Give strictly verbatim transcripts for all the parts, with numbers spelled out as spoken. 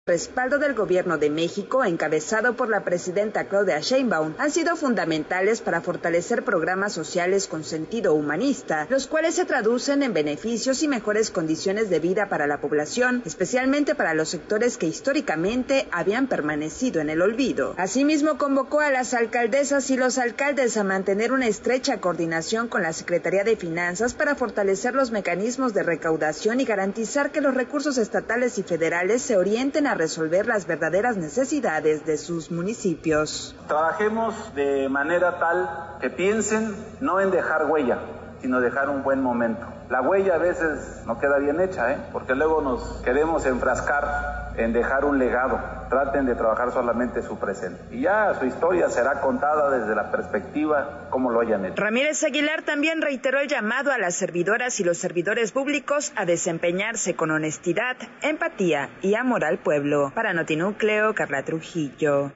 respaldo del Gobierno de México, encabezado por la presidenta Claudia Sheinbaum, han sido fundamentales para fortalecer programas sociales con sentido humanista, los cuales se traducen en beneficios y mejores condiciones de vida para la población, especialmente para los sectores que históricamente habían permanecido en el olvido. Asimismo, convocó a las alcaldesas y los alcaldes a mantener una estrecha coordinación con la Secretaría de Finanzas para fortalecer los mecanismos de recaudación y garantizar que los recursos estatales y federales se orienten a resolver las verdaderas necesidades de sus municipios. Trabajemos de manera tal que piensen no en dejar huella, sino dejar un buen momento. La huella a veces no queda bien hecha, ¿eh? porque luego nos queremos enfrascar en dejar un legado. Traten de trabajar solamente su presente. Y ya su historia será contada desde la perspectiva como lo hayan hecho. Ramírez Aguilar también reiteró el llamado a las servidoras y los servidores públicos a desempeñarse con honestidad, empatía y amor al pueblo. Para Notinúcleo, Carla Trujillo.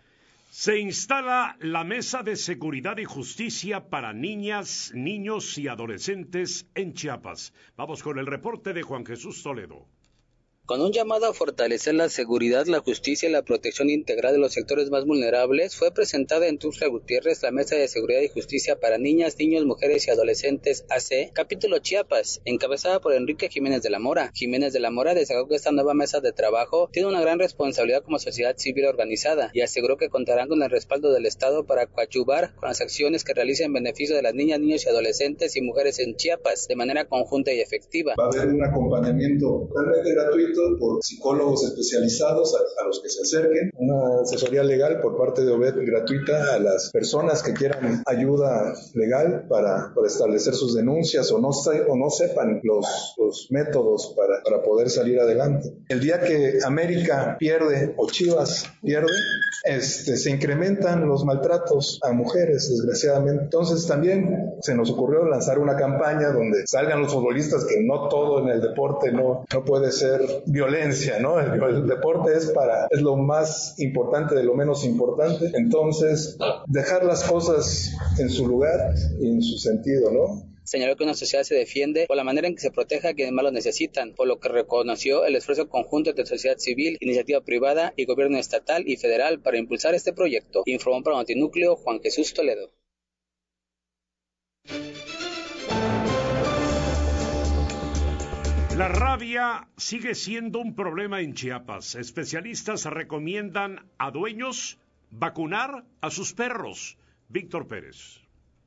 Se instala la Mesa de Seguridad y Justicia para niñas, niños y adolescentes en Chiapas. Vamos con el reporte de Juan Jesús Toledo. Con un llamado a fortalecer la seguridad, la justicia y la protección integral de los sectores más vulnerables, fue presentada en Tuxtla Gutiérrez la Mesa de Seguridad y Justicia para Niñas, Niños, Mujeres y Adolescentes A C, capítulo Chiapas, encabezada por Enrique Jiménez de la Mora. Jiménez de la Mora destacó que esta nueva mesa de trabajo tiene una gran responsabilidad como sociedad civil organizada y aseguró que contarán con el respaldo del Estado para coadyuvar con las acciones que realicen en beneficio de las niñas, niños y adolescentes y mujeres en Chiapas de manera conjunta y efectiva. Va a haber un acompañamiento totalmente gratuito por psicólogos especializados a, a los que se acerquen, una asesoría legal por parte de Obed gratuita a las personas que quieran ayuda legal para, para establecer sus denuncias o no, o no sepan los, los métodos para, para poder salir adelante. El día que América pierde o Chivas pierde, este, se incrementan los maltratos a mujeres, desgraciadamente. Entonces también se nos ocurrió lanzar una campaña donde salgan los futbolistas, que no todo en el deporte no, no puede ser violencia, ¿no? El, el deporte es para es lo más importante de lo menos importante. Entonces, dejar las cosas en su lugar y en su sentido, ¿no? Señaló que una sociedad se defiende por la manera en que se protege a quienes más lo necesitan, por lo que reconoció el esfuerzo conjunto de sociedad civil, iniciativa privada y gobierno estatal y federal para impulsar este proyecto. Informó para Notinúcleo Juan Jesús Toledo. La rabia sigue siendo un problema en Chiapas. Especialistas recomiendan a dueños vacunar a sus perros. Víctor Pérez.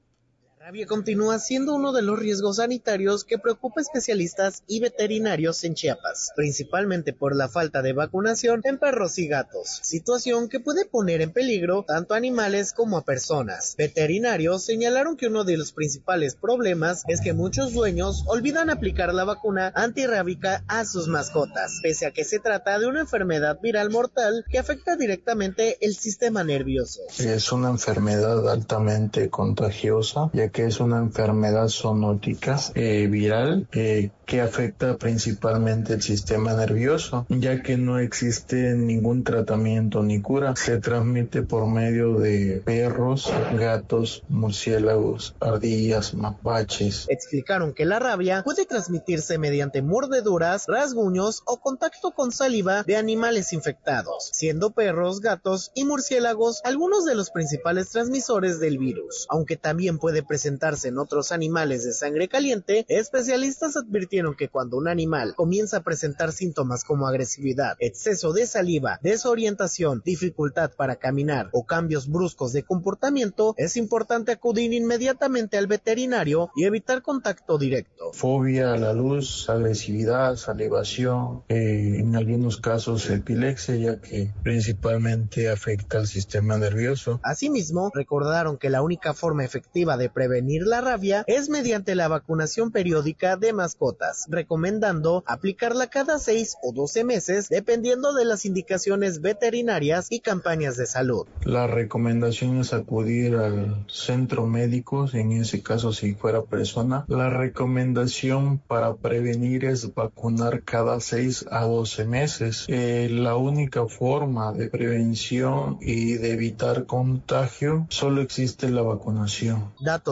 La rabia continúa siendo uno de los riesgos sanitarios que preocupa a especialistas y veterinarios en Chiapas, principalmente por la falta de vacunación en perros y gatos, situación que puede poner en peligro tanto a animales como a personas. Veterinarios señalaron que uno de los principales problemas es que muchos dueños olvidan aplicar la vacuna antirrábica a sus mascotas, pese a que se trata de una enfermedad viral mortal que afecta directamente el sistema nervioso. Es una enfermedad altamente contagiosa, ya que es una enfermedad zoonótica eh, viral eh, que afecta principalmente el sistema nervioso, ya que no existe ningún tratamiento ni cura. Se transmite por medio de perros, gatos, murciélagos, ardillas, mapaches. Explicaron que la rabia puede transmitirse mediante mordeduras, rasguños o contacto con saliva de animales infectados, siendo perros, gatos y murciélagos algunos de los principales transmisores del virus, aunque también puede presentarse presentarse en otros animales de sangre caliente. Especialistas advirtieron que cuando un animal comienza a presentar síntomas como agresividad, exceso de saliva, desorientación, dificultad para caminar o cambios bruscos de comportamiento, es importante acudir inmediatamente al veterinario y evitar contacto directo. Fobia a la luz, agresividad, salivación, eh, en algunos casos epilepsia, ya que principalmente afecta al sistema nervioso. Asimismo, recordaron que la única forma efectiva de prevenir la rabia es mediante la vacunación periódica de mascotas, recomendando aplicarla cada seis o doce meses, dependiendo de las indicaciones veterinarias y campañas de salud. La recomendación es acudir al centro médico, en ese caso si fuera persona. La recomendación para prevenir es vacunar cada seis a doce meses. Eh, la única forma de prevención y de evitar contagio, solo existe la vacunación. Datos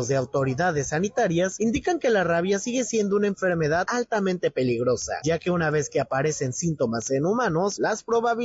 datos de autoridades sanitarias indican que la rabia sigue siendo una enfermedad altamente peligrosa, ya que una vez que aparecen síntomas en humanos, las probabilidades